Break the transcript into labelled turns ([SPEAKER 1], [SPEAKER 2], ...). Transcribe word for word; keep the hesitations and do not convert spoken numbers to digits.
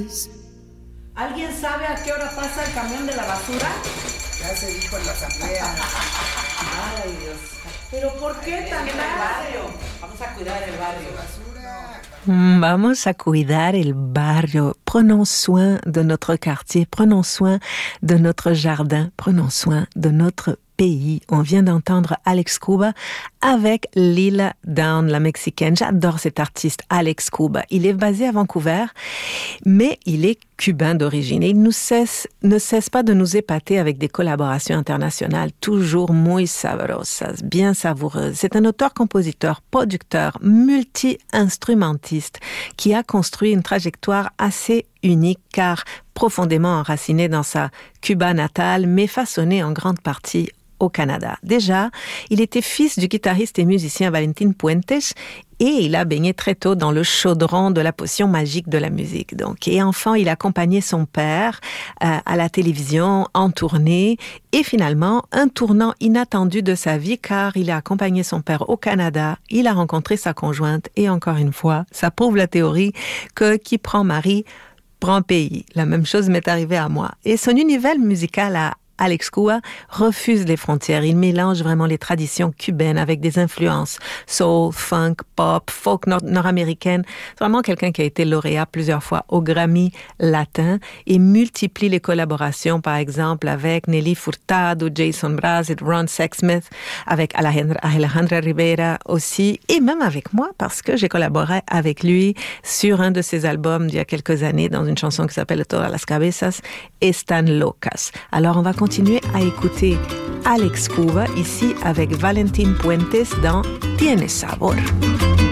[SPEAKER 1] país.
[SPEAKER 2] ¿Alguien sabe a qué hora pasa el camión de la basura?
[SPEAKER 1] Ya se dijo en la asamblea.
[SPEAKER 2] Ay, Dios. ¿Pero por qué tan tarde?
[SPEAKER 3] Vamos a cuidar el barrio.
[SPEAKER 4] Vamos a cuidar el barrio. Prenons soin de notre quartier, prenons soin de notre jardin, prenons soin de notre pays. On vient d'entendre Alex Cuba avec Lila Downs, la mexicaine. J'adore cet artiste, Alex Cuba. Il est basé à Vancouver, mais il est cubain d'origine. Et il nous cesse, ne cesse pas de nous épater avec des collaborations internationales toujours muy sabrosas, bien savoureuses. C'est un auteur, compositeur, producteur, multi-instrumentiste qui a construit une trajectoire assez unique car profondément enraciné dans sa Cuba natale, mais façonné en grande partie au Canada. Déjà, il était fils du guitariste et musicien Valentin Puentes et il a baigné très tôt dans le chaudron de la potion magique de la musique. Donc, et enfant, il a accompagné son père euh, à la télévision, en tournée, et finalement, un tournant inattendu de sa vie, car il a accompagné son père au Canada, il a rencontré sa conjointe, et encore une fois, ça prouve la théorie que qui prend mari prend pays. La même chose m'est arrivée à moi. Et son univers musical a Alex Cuba refuse les frontières. Il mélange vraiment les traditions cubaines avec des influences soul, funk, pop, folk nord- nord-américaine. C'est vraiment quelqu'un qui a été lauréat plusieurs fois au Grammy latin et multiplie les collaborations, par exemple, avec Nelly Furtado, Jason Mraz et Ron Sexsmith, avec Alejandra, Alejandra Rivera aussi, et même avec moi, parce que j'ai collaboré avec lui sur un de ses albums d'il y a quelques années, dans une chanson qui s'appelle Todas las cabezas están locas. Alors, on va continuer à écouter Alex Cuba ici avec Valentin Puentes dans Tiene Sabor.